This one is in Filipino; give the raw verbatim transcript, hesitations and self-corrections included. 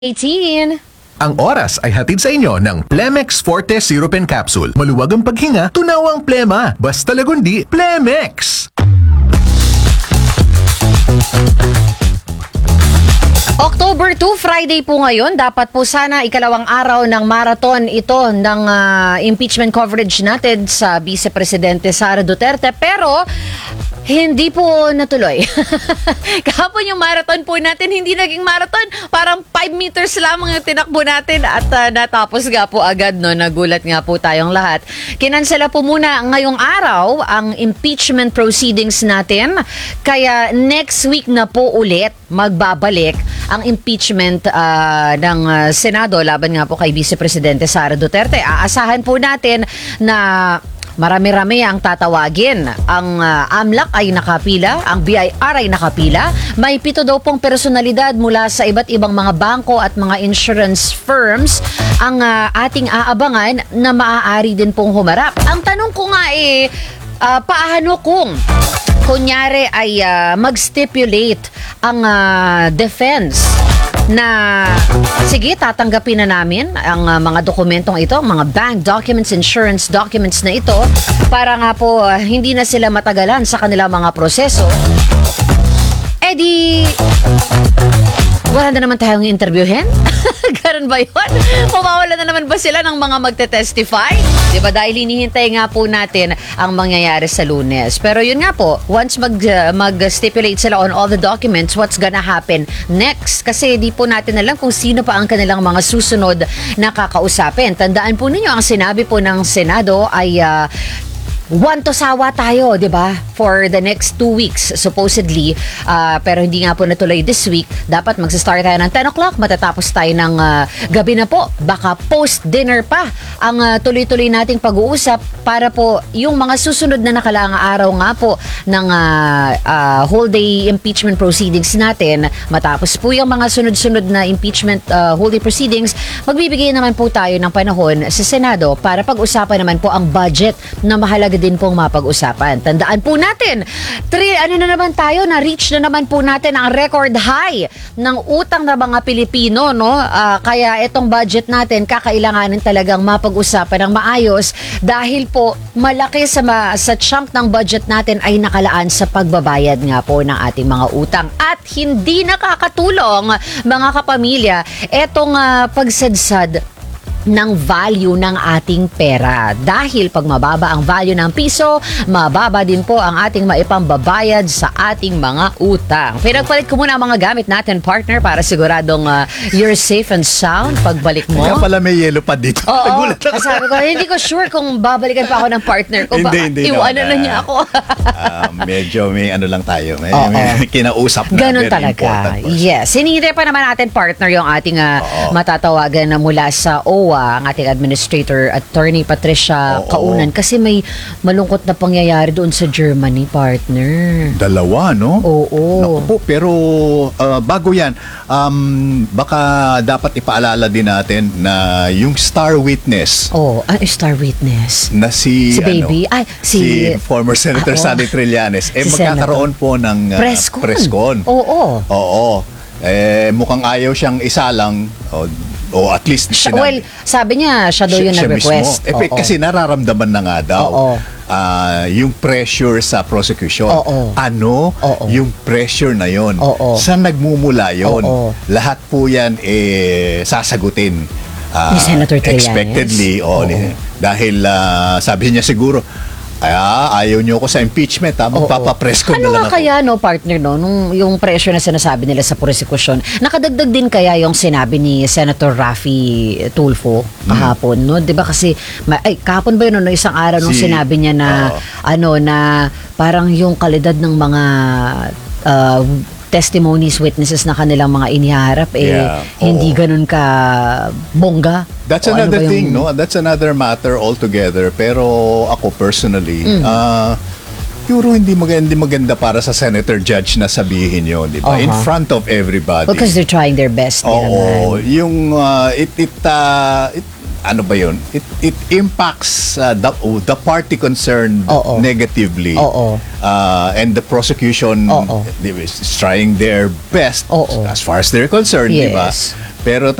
eighteen. Ang oras ay hatid sa inyo ng Plemex Forte Syrup and Capsule. Maluwag ang paghinga, tunawang plema. Basta lagundi, Plemex! October two, Friday po ngayon. Dapat po sana ikalawang araw ng marathon ito ng uh, impeachment coverage natin sa Vice Presidente Sara Duterte. Pero hindi po natuloy. Kahapon yung marathon po natin, hindi naging marathon. Parang five meters lamang yung tinakbo natin at uh, natapos nga po agad. No? Nagulat nga po tayong lahat. Kinansela po muna ngayong araw ang impeachment proceedings natin. Kaya next week na po ulit magbabalik ang impeachment uh, ng uh, Senado laban nga po kay Vice Presidente Sara Duterte. Aasahan po natin na marami-rami ang tatawagin. Ang uh, AMLAC ay nakapila, ang B I R ay nakapila. May pito daw pong personalidad mula sa iba't ibang mga bangko at mga insurance firms ang uh, ating aabangan na maaari din pong humarap. Ang tanong ko nga eh, uh, paano kung kunyari ay uh, mag-stipulate ang uh, defense na sige, tatanggapin na namin ang uh, mga dokumentong ito, mga bank documents, insurance documents na ito para nga po uh, hindi na sila matagalan sa kanilang mga proseso. Eh di, wala na naman tayong interviewin? Ganun ba yun? Mawawala na naman ba sila ng mga magte-testify? Diba? Dahil hinihintay nga po natin ang mangyayari sa Lunes. Pero yun nga po, once mag, uh, mag-stipulate sila on all the documents, what's gonna happen next? Kasi di po natin alam kung sino pa ang kanilang mga susunod na kakausapin. Tandaan po ninyo, ang sinabi po ng Senado ay uh, one to sawa tayo, di ba? For the next two weeks, supposedly. Uh, pero hindi nga po natuloy this week. Dapat magsa-start tayo ng ten o'clock. Matatapos tayo ng uh, gabi na po. Baka post-dinner pa ang uh, tuloy-tuloy nating pag-uusap para po yung mga susunod na nakalaang araw nga po ng uh, uh, whole day impeachment proceedings natin. Matapos po yung mga sunod-sunod na impeachment uh, whole day proceedings, magbibigay naman po tayo ng panahon sa Senado para pag-usapan naman po ang budget na mahalaga din pong mapag-usapan. Tandaan po natin, three, ano na naman tayo, na-reach na naman po natin ang record high ng utang ng mga Pilipino, no? Uh, kaya itong budget natin, kakailanganin talagang mapag-usapan ng maayos dahil po malaki sa, ma- sa chunk ng budget natin ay nakalaan sa pagbabayad nga po ng ating mga utang. At hindi nakakatulong, mga kapamilya, etong uh, pagsadsad ng value ng ating pera. Dahil pag mababa ang value ng piso, mababa din po ang ating maipambabayad sa ating mga utang. Pinagpalit ko muna ang mga gamit natin, partner, para siguradong uh, you're safe and sound pagbalik mo. Kaya pala may yellow pa dito. Oo, Nagulat ako. sabi ko, hindi ko sure kung babalikan pa ako ng partner ko. Hindi, Baka hindi iwanan naman. na niya ako. uh, medyo may ano lang tayo. May, Oo. may kinausap na. Ganun very talaga. important person. Yes. Hinihintay pa naman natin, partner, yung ating uh, matatawagan na mula sa O W A, ang ating Administrator Attorney Patricia Oo. Kaunan, kasi may malungkot na pangyayari doon sa Germany, partner. Dalawa, no? Oo. Naku po, pero uh, bago yan, um, baka dapat ipaalala din natin na yung star witness Oh, ah, Star Witness. na si, Si baby? ano, Ay, si- former Senator Ah, oo. Sally Trillanes, eh Si magkakaroon po ng uh, Presscon. presscon. Oo. Oo. Eh, mukhang ayaw siyang isalang o, o at least Siya, sinabi- well, sabi niya, siya daw yung siya nag-request. mismo. Eh, Oo. kasi nararamdaman na nga daw Oo. ah, yung pressure sa prosecution. Oo. Ano Oo. yung pressure na yon? Oo. Saan nagmumula yon? Oo. Lahat po yan eh, sasagutin. ah, Ni Senator Trillanes? Expectedly. Oo. O, ni- dahil ah, sabi niya siguro, ah, ayaw niyo ko sa impeachment, ha? Magpapapress ko Ano na nga lang ako. kaya, no, partner, no, nung yung pressure na sinasabi nila sa prosecution, nakadagdag din kaya yung sinabi ni Senator Raffy Tulfo kahapon, no? 'Di ba kasi ma- ay kahapon ba yun, no, isang araw nung Si- sinabi niya na Oo. ano na parang yung kalidad ng mga uh, testimonies, witnesses na kanilang mga iniharap eh Yeah. hindi Oo. ganun ka bongga. That's O ano another ba yung- thing, no? That's another matter altogether. Pero ako personally, Mm. ah, siguro hindi maganda, hindi maganda para sa senator judge na sabihin yun, di ba? In Uh-huh. front of everybody. Because they're trying their best. din naman. Oo, yung uh, it it, uh, it ano ba yun? It, it impacts uh, the, the party concerned Oo. negatively. Oo. Uh, and the prosecution Oo. is trying their best Oo. as far as they're concerned, di ba? Yes. Pero